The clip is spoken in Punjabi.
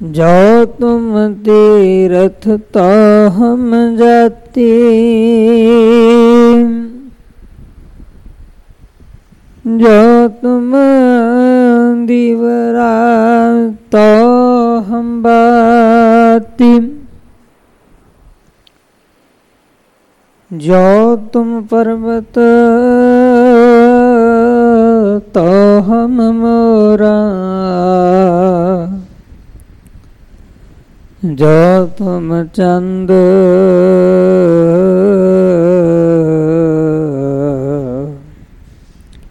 ਜੋ ਤੁਮ ਤੀਰਥ ਤੋ ਹਮ ਜਾਤੀ, ਜੋ ਤੁਮ ਦੀਵਰਾ ਤੋ ਹਮ ਬਾਤੀ, ਜੋ ਤੁਮ ਪਰਬਤ ਤੋ ਹਮ ਮੋਰਾ, ਜੋ ਤੁਮ ਚੰਦ